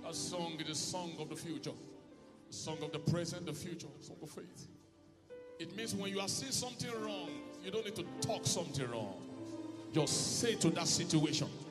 A song is a song of the future. A song of the present, the future, a song of faith. It means when you are seeing something wrong, you don't need to talk something wrong. Just say to that situation,